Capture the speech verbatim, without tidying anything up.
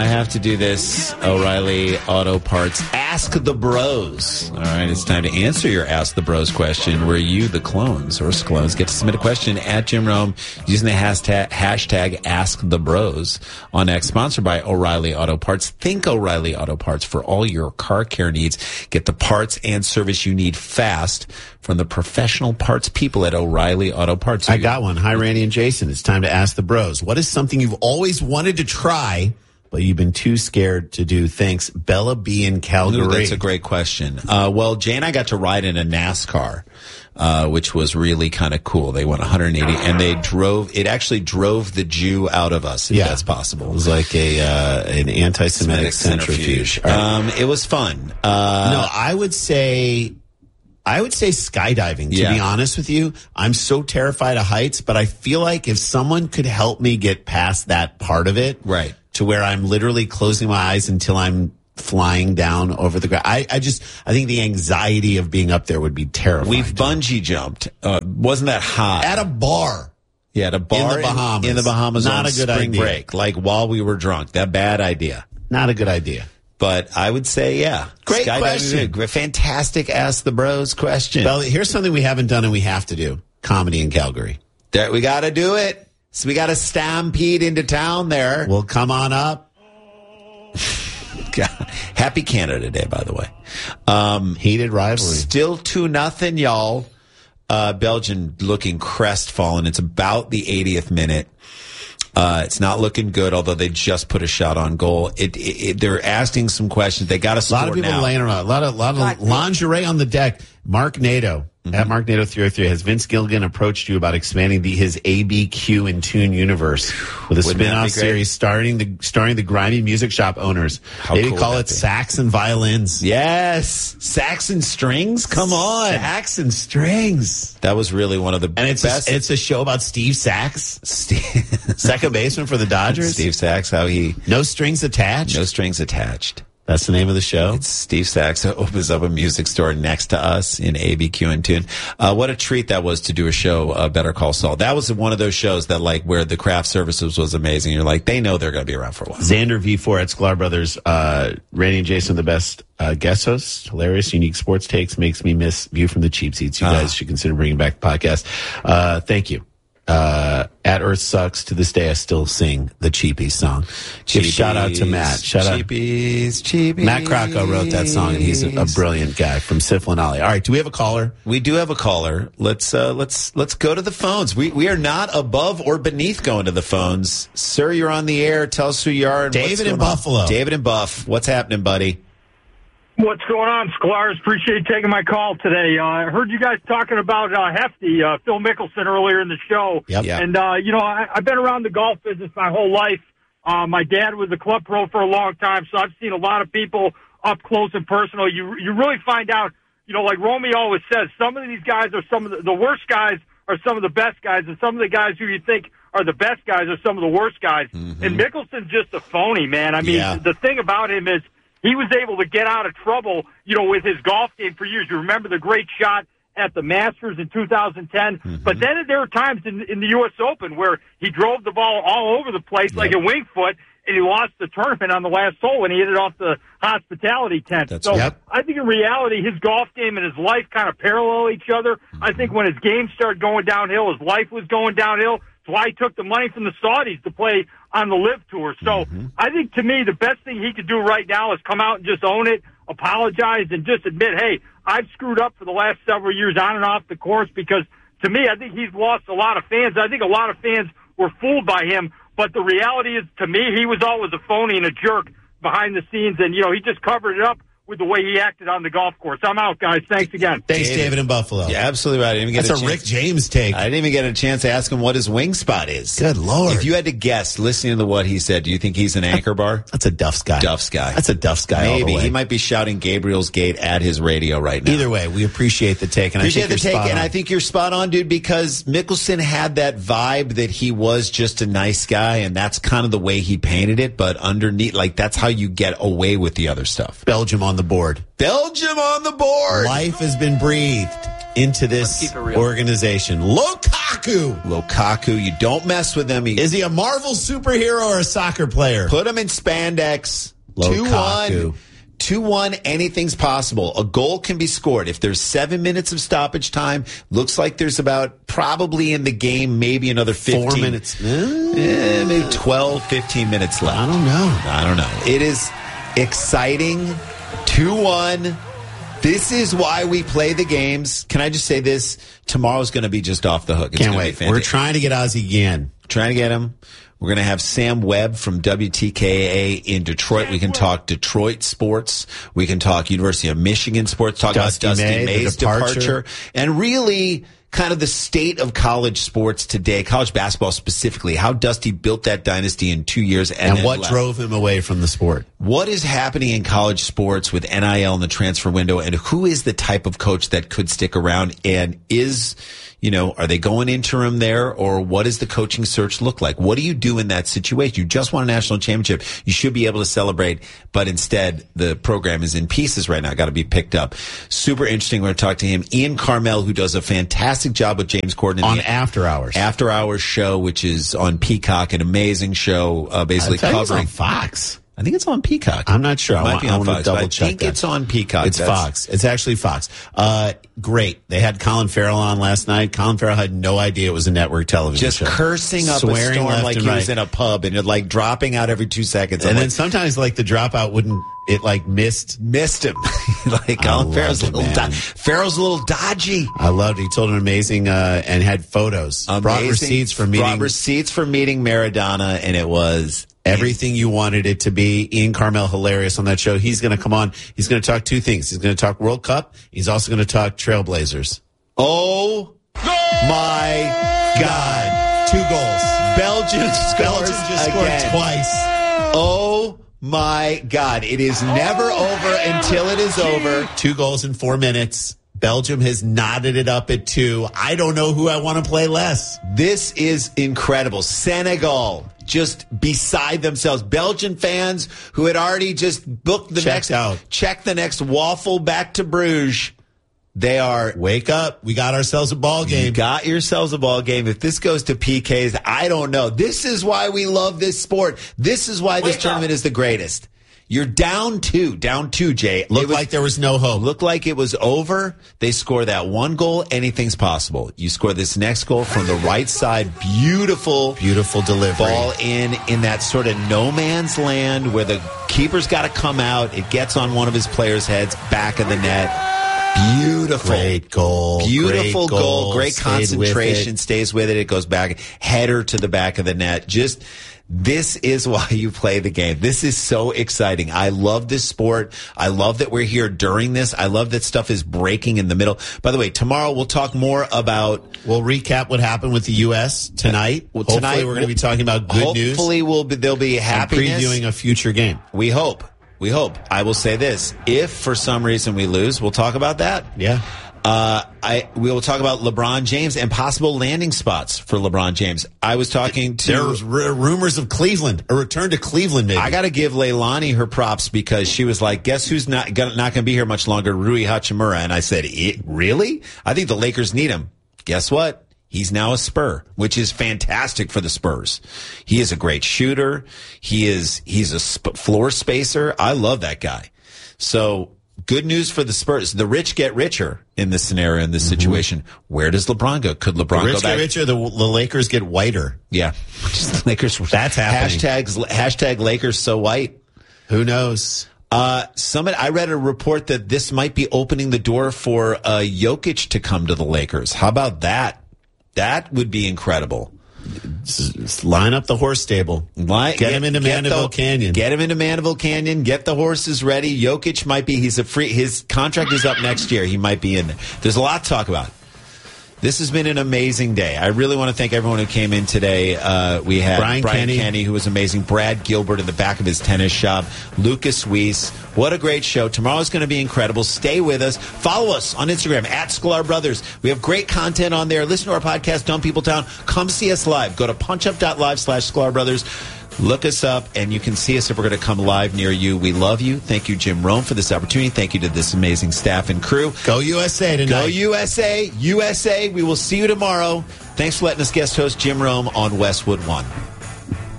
I have to do this, O'Reilly Auto Parts Ask the Bros. All right, it's time to answer your Ask the Bros question, where you, the clones or clones, get to submit a question at Jim Rome using the hashtag, hashtag Ask the Bros on X, sponsored by O'Reilly Auto Parts. Think O'Reilly Auto Parts for all your car care needs. Get the parts and service you need fast from the professional parts people at O'Reilly Auto Parts. I got one. Hi, Randy and Jason. It's time to Ask the Bros. What is something you've always wanted to try, but you've been too scared to do? Thanks, Bella B in Calgary. Ooh, that's a great question. Uh, well, Jay and I got to ride in a NASCAR, uh, which was really kind of cool. They went one hundred eighty, and they drove, it actually drove the Jew out of us, if Yeah. that's possible. It was like a uh, an anti-Semitic centrifuge. centrifuge. Um, it was fun. Uh, no, I would say... I would say skydiving, to Yeah. be honest with you. I'm so terrified of heights, but I feel like if someone could help me get past that part of it, Right. to where I'm literally closing my eyes until I'm flying down over the ground. I, I just, I think the anxiety of being up there would be terrifying. We've bungee jumped. Uh, wasn't that hot? At a bar. Yeah, at a bar In the Bahamas. In, the Bahamas Not on a good spring idea. break, like while we were drunk. That bad idea. Not a good idea. But I would say, yeah. Great Skydiving, question. great- Fantastic Ask the Bros question. Well, here's something we haven't done and we have to do. Comedy in Calgary. There, we got to do it. So we got to stampede into town there. Well, come on up. Happy Canada Day, by the way. Um, Heated rivalry. Still two nothing, y'all. Uh, Belgium looking crestfallen. It's about the eightieth minute. Uh, it's not looking good, although they just put a shot on goal. It, it, it they're asking some questions. They got to A score lot of people now. laying around. A lot of, lot of lingerie on the deck. Mark Nato, mm-hmm. at Mark Nato three oh three, has Vince Gilligan approached you about expanding the, his A B Q and Tune universe with a Wouldn't that spin-off be great? series starring the starring the grimy music shop owners? How Maybe cool call would it that be? Sax and Violins. Yes, sax and strings. Come on, Sax and Strings. that was really one of the And it's best. a, it's a show about Steve Sax, Steve, second baseman for the Dodgers. Steve Sax, how he No strings attached. no strings attached. That's the name of the show. It's Steve Sachs opens up a music store next to us in A B Q and Tune. Uh, what a treat that was to do a show, uh, Better Call Saul. That was one of those shows that, like, where the craft services was amazing. You're like, they know they're going to be around for a while. Xander V four at Sklar Brothers. Uh, Randy and Jason, the best uh, guest hosts. Hilarious, unique sports takes. Makes me miss View from the Cheap Seats. You Ah. guys should consider bringing back the podcast. Uh, thank you. Uh, at Earth Sucks, to this day, I still sing the Cheapies song. Give shout out to Matt. Shout out. Cheapies, cheapies. Matt Crocco wrote that song, and he's a, a brilliant guy from Siflin Alley. All right, do we have a caller? We do have a caller. Let's uh, let's let's go to the phones. We we are not above or beneath going to the phones, sir. You're on the air. Tell us who you are. And what's David in going on. Buffalo. David in Buff. What's happening, buddy? What's going on, Sklar's? Appreciate you taking my call today. Uh, I heard you guys talking about uh, Hefty, uh, Phil Mickelson, earlier in the show. Yep. Yeah. And, uh, you know, I, I've been around the golf business my whole life. Uh, my dad was a club pro for a long time, so I've seen a lot of people up close and personal. You you really find out, you know, like Romy always says, some of these guys are some of the, the worst guys are some of the best guys, and some of the guys who you think are the best guys are some of the worst guys. Mm-hmm. And Mickelson's just a phony, man. I mean, Yeah. the thing about him is, he was able to get out of trouble, you know, with his golf game for years. You remember the great shot at the Masters in two thousand ten. Mm-hmm. But then there were times in, in the U S Open where he drove the ball all over the place like a wing foot, and he lost the tournament on the last hole, and he hit it off the hospitality tent. That's so right. Yep. I think in reality, his golf game and his life kind of parallel each other. Mm-hmm. I think when his game started going downhill, his life was going downhill. That's why he took the money from the Saudis to play on the Live Tour. So Mm-hmm. I think, to me, the best thing he could do right now is come out and just own it, apologize, and just admit, hey, I've screwed up for the last several years on and off the course, because, to me, I think he's lost a lot of fans. I think a lot of fans were fooled by him. But the reality is, to me, he was always a phony and a jerk behind the scenes, and, you know, he just covered it up with the way he acted on the golf course. I'm out, guys. Thanks again. Thanks, David. David in Buffalo. Yeah, absolutely right. I didn't even get That's a a chance. Rick James take. I didn't even get a chance to ask him what his wing spot is. Good Lord. If you had to guess, listening to what he said, do you think he's an anchor bar? That's a Duff's guy. Duff's guy. That's a Duff's guy all the Maybe way. he might be shouting Gabriel's Gate at his radio right now. Either way, we appreciate the take. And Appreciate I the think you're take, spot and on. I think you're spot on, dude, because Mickelson had that vibe that he was just a nice guy, and that's kind of the way he painted it, but underneath, like, that's how you get away with the other stuff. Belgium on the board. Belgium on the board! Life has been breathed. into this organization. Lukaku. Lukaku, you don't mess with him. He, Is he a Marvel superhero or a soccer player? Put him in spandex. Lukaku. two one. two one, anything's possible. A goal can be scored. If there's seven minutes of stoppage time, looks like there's about probably in the game maybe another fifteen. Four minutes. Eh, maybe twelve, fifteen minutes left. I don't know. I don't know. It is exciting. two one. This is why we play the games. Can I just say this? Tomorrow's going to be just off the hook. It's Can't wait. We're trying to get Ozzie Guillen. Trying to get him. We're going to have Sam Webb from W T K A in Detroit. We can talk Detroit sports. We can talk University of Michigan sports. Talk Dusty about Dusty May, May's departure. departure. And really kind of the state of college sports today, college basketball specifically, how Dusty built that dynasty in two years. And, And what left. drove him away from the sport? What is happening in college sports with N I L and the transfer window, and who is the type of coach that could stick around, and is, you know, are they going interim there, or what does the coaching search look like? What do you do in that situation? You just won a national championship. You should be able to celebrate, but instead the program is in pieces right now. Got to be picked up. Super interesting. We're going to talk to him. Ian Carmel, who does a fantastic job with James Corden On the After Hours. After Hours show, which is on Peacock, an amazing show, uh, basically I think it's covering on Fox. I think it's on Peacock. I'm not sure. It I might want, be I on want to Fox. double I check think that. it's on Peacock. It's That's- Fox. It's actually Fox. Uh, great. They had Colin Farrell on last night. Colin Farrell had no idea it was a network television Just show. cursing up Swearing a storm left like and he was right. in a pub, and it like dropping out every two seconds. And I'm then like, sometimes, like, the dropout wouldn't, it, like, missed. missed him. Like Colin Farrell's a loved it, little, man. do- Farrell's a little dodgy. I loved it. He told an amazing, uh, and had photos. Brought Amazing. receipts for meeting Brought receipts for meeting Maradona, and it was everything you wanted it to be. Ian Carmel, hilarious on that show. He's going to come on. He's going to talk two things. He's going to talk World Cup. He's also going to talk Trailblazers. Oh my God. Two goals. Belgium scores Belgium just scored again. twice. Oh my God. It is never over until it is over. Two goals in four minutes. Belgium has knotted it up at two. I don't know who I want to play less. This is incredible. Senegal just beside themselves. Belgian fans who had already just booked the Checked next out. check the next waffle back to Bruges. They are Wake up. We got ourselves a ball You game. got yourselves a ball game. If this goes to P Ks, I don't know. This is why we love this sport. This is why this Wake tournament up. is the greatest. You're down two, down two, Jay. Looked It was- like there was no hope. Looked like it was over. They score that one goal. Anything's possible. You score this next goal from the right side. Beautiful. Beautiful delivery. Ball in, in that sort of no man's land where the keeper's got to come out. It gets on one of his players' heads, back of the net. Beautiful. Great goal. Beautiful Great goal. Great Stayed with concentration. it. Stays with it. It goes back. Header to the back of the net. Just, this is why you play the game. This is so exciting. I love this sport. I love that we're here during this. I love that stuff is breaking in the middle. By the way, tomorrow we'll talk more about. We'll recap what happened with the U S tonight. Well, Hopefully tonight we're going to be talking about good news. Hopefully we'll be, there'll be and happiness. previewing a future game. We hope. We hope. I will say this. If for some reason we lose, we'll talk about that. Yeah. Uh, I we will talk about LeBron James and possible landing spots for LeBron James. I was talking to. There was r- rumors of Cleveland, a return to Cleveland. Maybe I got to give Leilani her props because she was like, "Guess who's not gonna, not going to be here much longer?" Rui Hachimura, and I said, "It- "Really? I think the Lakers need him." Guess what? He's now a Spur, which is fantastic for the Spurs. He is a great shooter. He is he's a sp- floor spacer. I love that guy. So. Good news for the Spurs. The rich get richer in this scenario, in this situation. Where does LeBron go? Could LeBron the rich go back? get richer, the, the Lakers get whiter. Yeah. Just Lakers. That's happening. Hashtags, hashtag Lakers so white. Who knows? Uh, somebody, I read a report that this might be opening the door for uh, Jokic to come to the Lakers. How about that? That would be incredible. Just line up the horse stable. Like, get, him into Mandeville the, Canyon. Get him into Mandeville Canyon. Get the horses ready. Jokic might be, he's a free, his contract is up next year. He might be in there. There's a lot to talk about. This has been an amazing day. I really want to thank everyone who came in today. Uh, we had Brian, Brian Kenny. Kenny, who was amazing. Brad Gilbert in the back of his tennis shop. Lucas Weiss. What a great show. Tomorrow's going to be incredible. Stay with us. Follow us on Instagram, at Sklar Brothers. We have great content on there. Listen to our podcast, Dumb People Town. Come see us live. Go to punchup.live slash Sklar Brothers. Look us up, and you can see us if we're going to come live near you. We love you. Thank you, Jim Rome, for this opportunity. Thank you to this amazing staff and crew. Go U S A tonight. Go U S A. U S A. We will see you tomorrow. Thanks for letting us guest host Jim Rome on Westwood One.